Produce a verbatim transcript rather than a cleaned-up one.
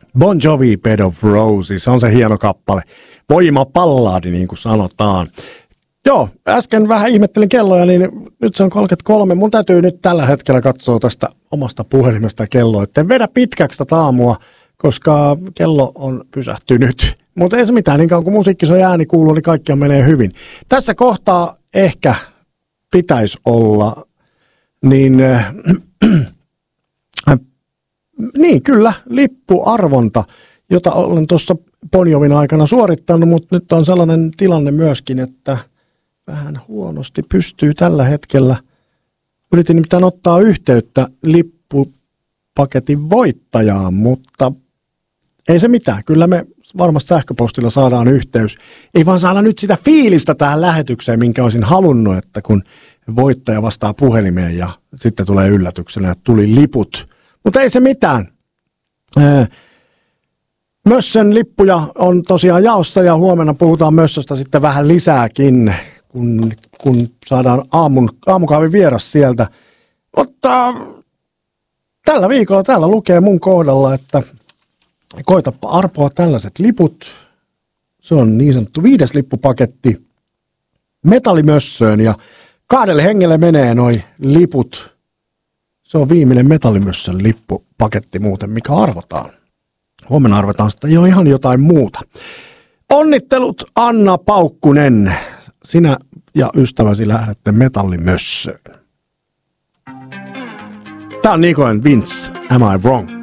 Bon Jovi, Bed of Roses, on se hieno kappale. Voimapallaadi, niin kuin sanotaan. Joo, äsken vähän ihmettelin kelloja, niin nyt se on kolmekymmentäkolme. Mun täytyy nyt tällä hetkellä katsoa tästä omasta puhelimesta kelloa, etten vedä pitkäksi tätä aamua, koska kello on pysähtynyt. Mutta ei se mitään, niin kauan kun musiikki soi ääni kuuluu, niin kaikkia menee hyvin. Tässä kohtaa ehkä pitäisi olla, niin, äh, äh, niin kyllä, lippuarvonta, jota olen tuossa Bon Jovin aikana suorittanut, mutta nyt on sellainen tilanne myöskin, että vähän huonosti pystyy tällä hetkellä. Yritin nimittäin ottaa yhteyttä lippupaketin voittajaan, mutta ei se mitään. Kyllä me varmasti sähköpostilla saadaan yhteys. Ei vaan saada nyt sitä fiilistä tähän lähetykseen, minkä olisin halunnut, että kun voittaja vastaa puhelimeen ja sitten tulee yllätyksenä, että tuli liput. Mutta ei se mitään. Mössön lippuja on tosiaan jaossa ja huomenna puhutaan Mössöstä sitten vähän lisääkin, kun, kun saadaan aamun, aamukaavin vieras sieltä. Mutta tällä viikolla täällä lukee mun kohdalla, että koitapa arpoa tällaiset liput. Se on niin sanottu viides lippupaketti metallimössöön ja kahdelle hengelle menee noi liput. Se on viimeinen metallimössön lippupaketti muuten, mikä arvotaan. Huomenna arvotaan sitten jo ihan jotain muuta. Onnittelut Anna Paukkunen. Sinä ja ystäväsi lähdette metallimössöön. Tää on Nico and Vince, Am I Wrong?